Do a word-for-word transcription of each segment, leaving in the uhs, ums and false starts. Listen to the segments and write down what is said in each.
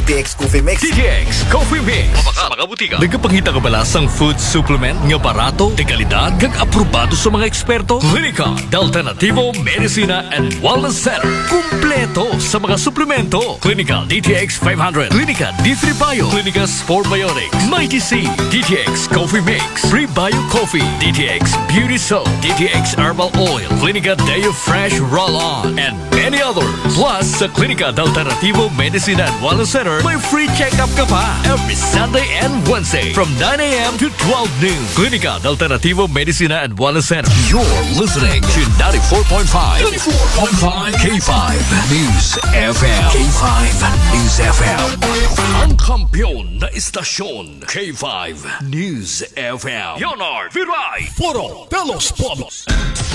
T X Coffee Mix. D T X Coffee Mix. Mabaka mga butika. Nagkapangita ka bala sang food supplement nga barato, de kalidad, kag aprobado sa mga eksperto. Clinica Alternativo Medicina and Wellness Center. Kumpleto sa mga suplemento. Clinica D T X five hundred. Clinica D three Bio. Clinica Sport Biotics. Mighty C. D T X Coffee Mix. Free Bio Coffee. D T X Beauty Soap. D T X Herbal Oil. Clinica Deo Fresh Roll-On. And many others. Plus, sa Clinica Alternativo Medicina and Wellness Center, may free check-up ka pa every Sunday and Wednesday from nine a.m. to twelve noon. Clinica Alternativo Medicina and Wellness Center. You're listening to ninety-four point five. ninety-four point five K five News F M. K five News F M. Ang kampiyon na istasyon. K five News F M. Leonard Viray. Foro Pelos Pobos.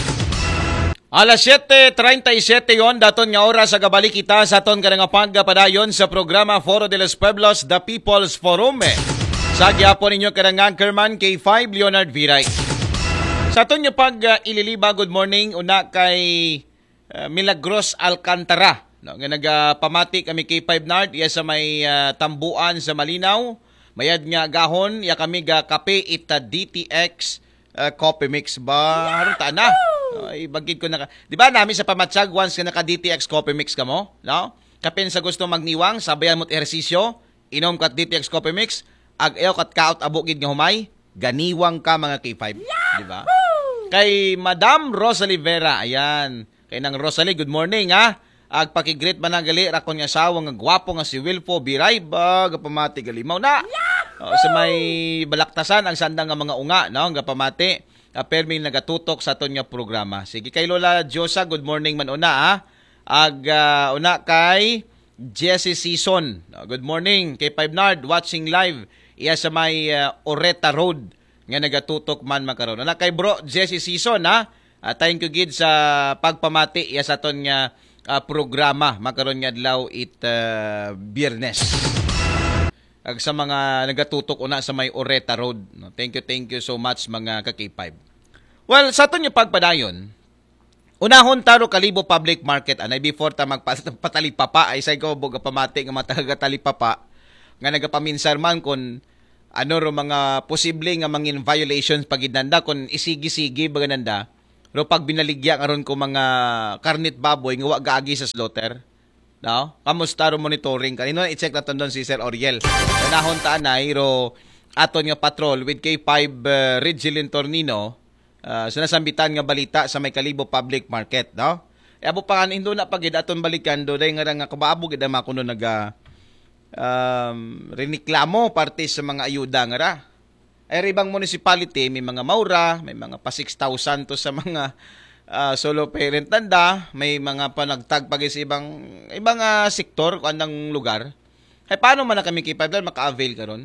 Alas siyete treinta y siete yon, daton nga oras sa gabalik kita sa aton kanang pagpadayon sa programa Foro de los Pueblos, The People's Forum. Sa gyapon ninyo kanang anchorman K five Leonard Viray. Sa aton nga pag uh, ililiba, good morning una kay uh, Milagros Alcantara. No, nga nagapamati kami K five Nard iya sa may uh, tambuan sa Malinaw. Mayad nga gahon ya kami ga kape ita D T X uh, coffee mix ba haruta na. Ay, bagid ko na. Di ba namin sa pamatsag once ka naka D T X coffee mix ka mo, no? Kapin sa gusto magniwang, sabayan mo't ehersisyo, inom kat D T X coffee mix, ag eo kat kaot abo gid nga humay, ganiwang ka mga K five, di ba? Kay Madam Rosalie Vera, ayan. Kay nang Rosalie, good morning ha. Ag pakigreet man ang gali rakon nga asawa nga gwapo nga si Wilfo Biray, bag pamati galimaw na. O, sa may balaktasan ang sandang nga mga unga, no? Nga pamati. Uh, perming nagatutok sa aton nga programa. Sige, kay Lola Diosa, good morning man una ha. Ag uh, una kay Jesse Season. Uh, good morning kay Five Nard watching live iya sa may uh, Oreta Road nga nagatutok man makaron. Una kay bro Jesse Season ha. Uh, thank you gid sa pagpamati iya sa aton nga uh, programa makaron nga adlaw it uh, Biyernes. Ag sa mga nagatutok una sa may Oreta Road. No? Thank you, thank you so much mga ka-K five. Well, sa aton yung pagpadayon, unahon taro Kalibo Public Market, anay before ta magpatalipapa, ay say ko boga pamati nga matagatalipapa, nga nagapaminsar man kung ano ro mga posible nga mangin violations pagidanda, kung isigi-sigi baga nanda, ro pag binaligya karon ko mga karnit baboy nga wa gaagi sa slaughter. No? Kamusta ro monitoring kanino i-check naton don si Sir Oriel. Nanahon ta anay ro aton nga patrol with K five uh, Regilin Tornino uh, sinasambitan nga balita sa may Kalibo Public Market, no? E abo pa kan indo na pagid aton balikan do day nga nga kabaabo gid ma kuno naga um reniklamo parte sa mga ayuda nga ra. Ay ribang municipality may mga maura, may mga pa six thousand to sa mga Uh, solo parent tanda, may mga panagtag pag sa ibang ibang uh, sektor kung anong lugar. Ay paano man na kami K five maka-avail karon?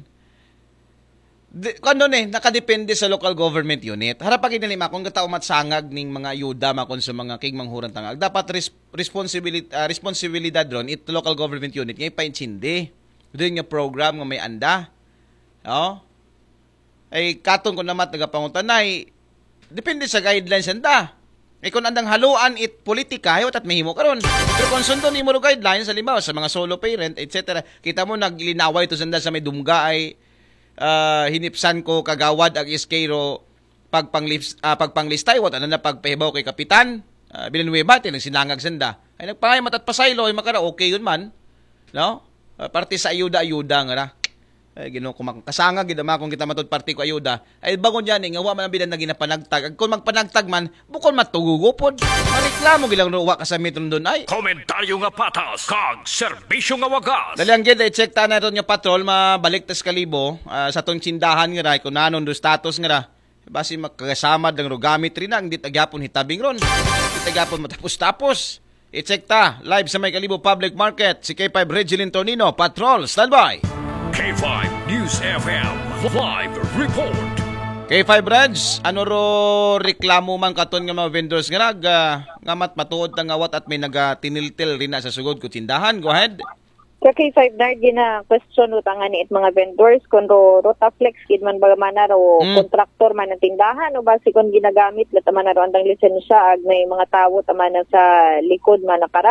Kung ano eh, nakadepende sa local government unit. Harap pag inilima kung gataw matsangag ning mga ayuda makon sa mga king manghurang tangag. Dapat res- responsibility uh, responsibilidad ron it local government unit ngay paintsindi. Doon nga program nga may anda. Oh. Ay katon ko namat nagapangutanay. Depende sa guidelines anda. Eh kung andang haluan it politika, hayot at mahimo karon. Pero kung sundon nimo ro guidelines sa limaw sa mga solo parent, et cetera. Kita mo naglinaway to sanda sa may dumga ay uh, hinipsan ko kagawad ag iskero pagpanglist uh, pagpanglistay wat ano na pagpahibaw kay kapitan. Uh, Bilanueva tinang sinangag sanda. Ay nagpangay matat pasaylo ay makara okay yun man. No? Uh, parte sa ayuda-ayuda nga ra. Ay Ginoo ko makasanga gid ma kung kita matud party ko ayuda ay bagon yan nga wa man bidan na ginapanagtag kung magpanagtag man bukon matugugupod mareklamo gilang ruwa ka sa metron don ay komentaryo nga patas kag serbisyo nga wagas dali ang gid ay check ta na ron nga patrol mabalik tas Kalibo uh, sa tong tindahan nga ra kung nanon do status nga ra basi makasama dang rugamit rin ang dit agyapon hitabing ron dit agyapon matapos-tapos i-check ta live sa may Kalibo Public Market si K five Regilin Tornino patrol standby. K five News F M live report. K five Reds, ano ro reklamo man katon nga mga vendors nga nag uh, nga mat matuod tang awat at may naga tiniltil rin na sa sugod ko tindahan. Go ahead. Sa K five Nard gina question utangan ni it mga vendors kun ro Rotaflex gid man baga man ro mm. kontraktor man ng tindahan o basi kon ginagamit lata man ro andang lisensya ag may mga tawo tama na sa likod man nakara.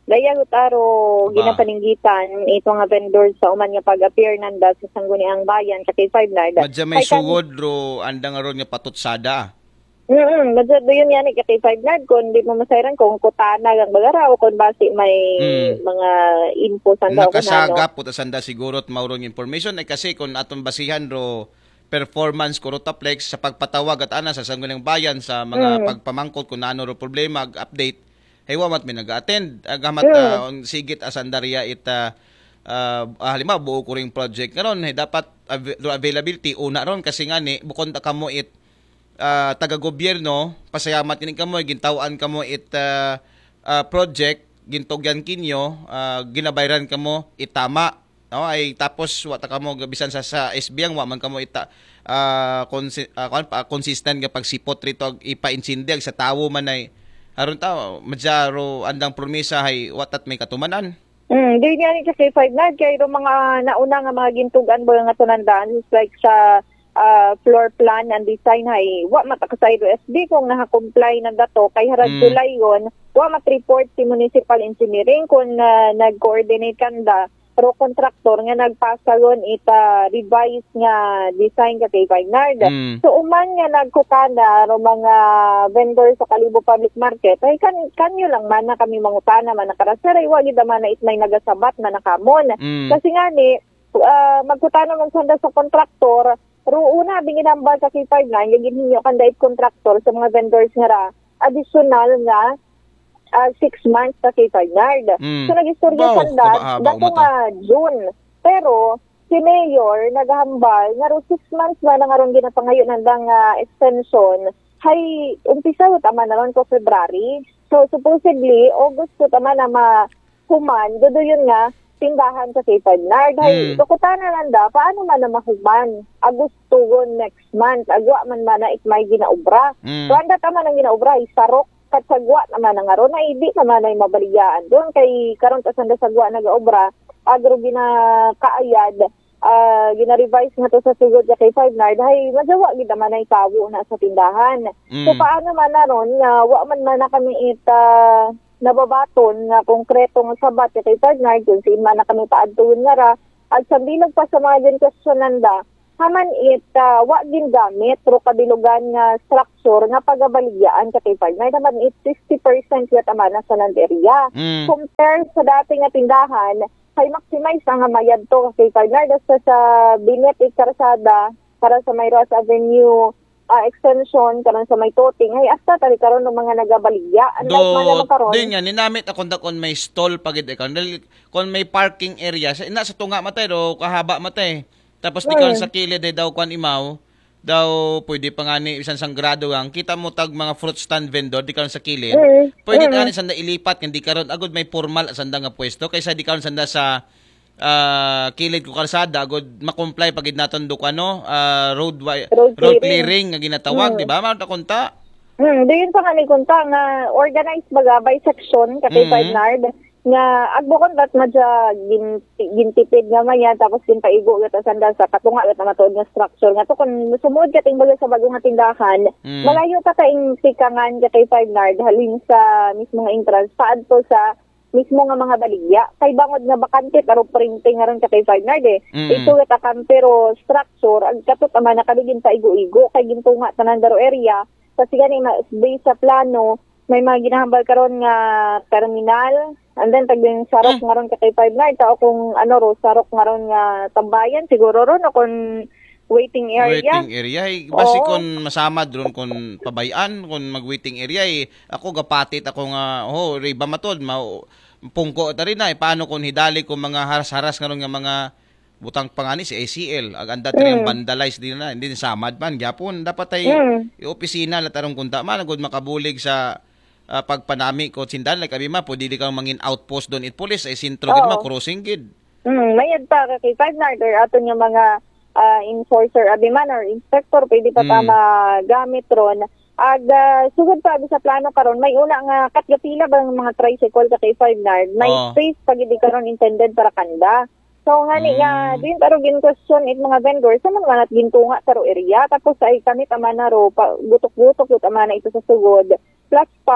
Daya utaro Ba. ginapaninggitan ito nga vendors sa uman nga pag-appear nanda sa Sangguniang Bayan sa K five Nard. Madya may Kay kan- sugod ro andang aron nga patutsada. Mm, medyo doon yan ka K five Nard kung di mo masayran kung kutana ang bagara o kung basi may Mm. mga info sa daw Nakasagap puta sanda siguro at maurong information ay kasi kung aton basihan ro performance ko Rotaplex sa pagpatawag at ana sa Sangguniang Bayan sa mga Mm. pagpamangkot kung ano ro problema ag-update hey wamat may nag-attend agamat Mm. uh, on sigit asandaria ita uh, halima buo ko ring project karon hey dapat av- ro availability una ron kasi nga ni bukod ta kamo it uh, taga-gobyerno pasayamat kini kamo gintawan kamo it uh, uh, project gintugyan kinyo uh, ginabayran kamo itama no ay tapos wata kamo bisan sa sa S B ang wa man kamo ita uh, konsi, uh, kon- uh, consistent nga pagsipot rito ipa-insindi sa tawo man ay aron ta madyaro andang promesa hay watat may katumanan. Mm, di niya ni sa K five Nard kay ro mga nauna nga mga gintugan ba nga tunandaan is like sa ah, floor plan and design hay wa matakasay do S D kung naha-comply na dato kay harag Mm. July yon wa mat-report si municipal engineering kung ah, nag-coordinate kanda pero contractor nga nagpasa ron ita revise nga design ka K five Nard. Mm. So uman nga nagkutana ro mga vendor sa Kalibo Public Market ay kan kanyo lang man na kami mangutana man nakarasar ay wagi da man na itmay nagasabat man nakamon. Mm. Kasi nga ni ah, magkutana man sanda sa kontraktor ro una binginambal sa K five Nard nga ginhinyo kanda it kontraktor sa mga vendors nga ra additional nga ah, six months sa K five Nard. Mm. So nag-istorya Wow, sanda kabahaba dato umata. nga June. Pero si Mayor nagahambal nga ro six months ba na nga ron ginapangayo nandang uh, extension hay umpisa ko tama na ron ko February. So supposedly August ko tama na mahuman dodo yun nga tindahan sa K five Nard. Hay Mm. tukutan na landa paano man na mahuman Agosto gon next month agwa man man na itmay ginaubra. Mm. So anda tama nang ginaubra isarok katsagwa naman ang aron na hindi naman ay mabaligyan doon kay karon ta sanda sagwa nagaobra agro gina kaayad ah, gina-revise nga to sa sugod sa K five Nard hay madyawa gid naman ay tawo na sa tindahan. So Mm. paano man na ron nga wa man man na kami ita nababaton nga konkreto nga sabat sa K five Nard kung siin man na kami paadtuon nga ra at sa bilag pa sa mga din questionanda haman it uh, wa din gamit pero kabilugan nga structure nga pagabaligyan sa K five Nard naman it sixty percent yata man sa land area. Mm. Compare sa dati nga tindahan kay maximize ang mayad to sa K five Nard sa sa Binet Karsada para sa may Ross Avenue ah, extension karon sa may Toting ay hasta tali karon ng mga nagabaligya unlike man Do naman karon. din nga ninamit akong dakon may stall pagid ikaw dahil kung may parking area sa ina sa tunga matay do kahaba matay. Tapos di Mm. karon sa kilid ay daw kwan imaw daw pwede pa nga ni isang sangrado ang kita mo tag mga fruit stand vendor di karon sa kilid. Mm. Pwede Mm. ka ni sanda ilipat hindi karon agud may formal sanda nga pwesto kaysa di karon sanda sa ah, kilid ko kalsada agud ma-comply pagid naton do ano ah, road wi- Road road clearing. clearing nga ginatawag Mm. di ba? Mao ta kunta. Hmm, diyon pa nga ni kunta nga organized baga by section ka K five Mhm. Nard nga agbo kon dat madya gin, gintipid nga maya tapos ginpaigo gata sanda sa katunga gata matuod nga structure nga to kun sumud ka ting baga sa bagong nga tindahan Mm. malayo pa ka ing tikangan ka K five Nard halin sa mismo nga entrance paadto sa mismo nga mga baligya kay bangod nga bakante pero printing nga ron ka K five Nard eh. Mm. Ito gata kan pero structure ag katot ama na kaligin paigo-igo kay gintunga tanan daro area kasi gani ma- based sa plano may mga ginahambal karon nga terminal and then tagding sarok nga ron ka K five Nard tao kung ano ro sarok nga ron nga tambayan siguro ron o kung waiting area. Waiting area. Ay, basi Oo. kon masama dron kon pabayan, kon mag-waiting area, eh, ako gapatit ako nga, oh, riba matod, ma pungko ta rin na, eh, paano kung hidali ko mga haras-haras nga ron nga mga butang pangani si A C L, ag anda mm. vandalize din na, hindi samad man, gyapon, dapat ay Mm. i-opisina, latarong kunta man, agud makabulig sa ah, pagpanami ko, sindan, like abi ma, pwede di kang mangin outpost doon it police, ay sintro gid Oo. ma, crossing gid. Mm, mayad pa ka K five Nard or aton yung mga ah, enforcer abiman or inspector pwede pa pa Mm. magamit ron. Ag ah, sugod pa sa plano karon may una nga katgapila bang mga tricycle sa K five Nard may Oo. space pag hindi karon intended para kanda. So nga ni Mm. nga din pero gin question it mga vendors sa mga manat gintunga sa ro area tapos ay kami tama na ro pa gutok-gutok ito tama na ito sa sugod. Plus pa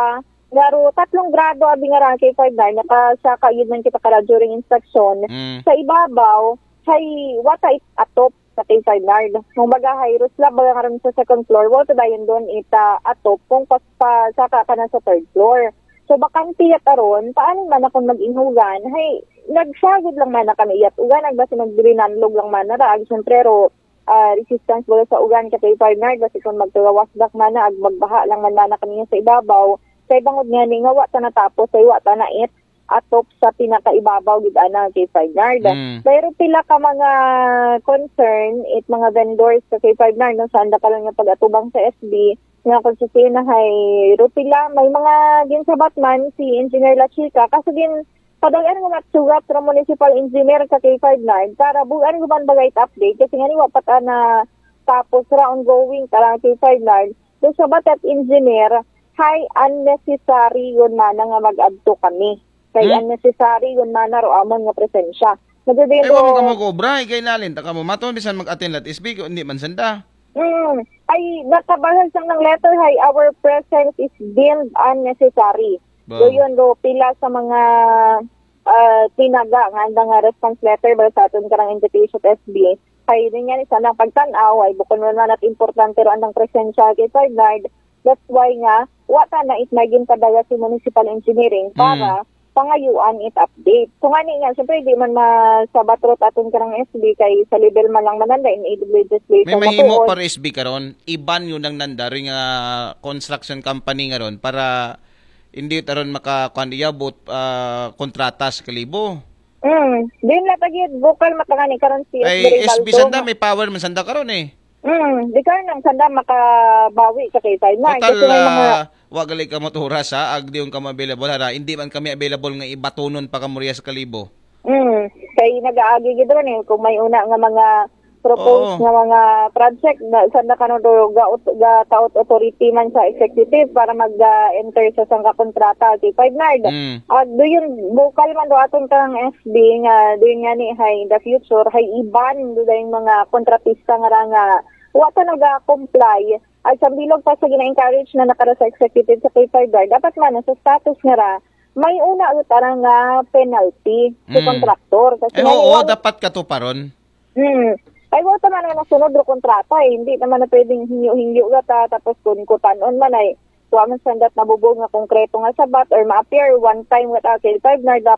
Ngaro tatlong grado abi nga ra kay five nine nakasaka yun man kita kara during inspection. Mm. Sa ibabaw hay wata it atop sa kay five nine. Nung baga hay ruslab baga karon sa second floor, wala dayon doon ita atop kung pas pa saka ka na sa third floor. So bakante ya karon, paano man akong mag-inhugan? Hay nagsagod lang man na kami iyat ugan nagbasi magbilinanlog lang man na ra syempre ro uh, resistance wala sa ugan kay five nine basi kung magtawasdak man na ag magbaha lang man na kami sa ibabaw. Kay bangod nga ni nga wa ta natapos ay wa ta na it atop sa pinakaibabaw gid ana kay five nine. Mm. Pero pila ka mga concern it mga vendors sa kay five nine no sanda ka lang nga pag-atubang sa S B nga kung susina hay rupila may mga ginsabat man si Engineer La Chica kasi din padagan nga matsugat sa municipal engineer sa K fifty-nine para bugan ko man bagay update kasi nga ni wa pa ta na tapos ra ongoing karang K fifty-nine. So sa batat engineer hay unnecessary yun man nga mag-adto kami. Kay Hmm? unnecessary yun man ro amon nga presensya. Nagdudin Ay, wala ka mo kobra. Ikay nalin. Taka mo. Maton bisan mag-attend lat S B. Hindi man sanda. Mm, ay natabahal sang ng letter hay our presence is deemed unnecessary. Ba. So yun ro pila sa mga uh, tinaga nga anda nga response letter ba sa aton karang invitation sa S B. Hay din yan isa nang pagtan-aw ay bukod man at importante ro andang presensya kay five nine. That's why nga wata na it maging kadaga si municipal engineering para pangayuan it update. So nga ni nga syempre di man masabatrot aton karang S B kay sa level man lang mananda in A W legislation. May mahimo para S B karon. Iban yun ang nanda rin nga construction company nga ron para hindi taron makakaniyabot uh, kontrata sa kalibo. Mm, din la tagid bukal matangani karon si Ay, S B sanda may power man sanda karon eh. Mm, di karon nang sanda makabawi sa kay five nine Total, kasi may mga uh, wag gali ka motura sa ag diyon ka available hara. Hindi man kami available nga ibatonon pa kamuriya sa kalibo. mm, kay nag-aagi gid ron eh kung may una nga mga propose Oo. nga mga project na sanda kanon do ga, ga taot authority man sa executive para mag-enter sa sang kontrata kay five nine. Mm. At do yun bukal man do aton kang S B nga do yun nga ni hay in the future hay iban do yung mga kontratista nga ra nga wata naga-comply ay sambilog pa sa gina-encourage na nakara sa executive sa K five nine dapat man sa status nga ra may una utara nga penalty sa Mm. kontraktor kasi Eh, nga oo, iwan- dapat ka to paron. Hmm. Ay, wala naman na nasunod ro kontrata eh. Hindi naman na pwedeng hinyo-hinyo ka ta, tapos kung kutanon man ay tuwa man sandat nabubog nga konkreto nga sabat or ma-appear one time with K five nine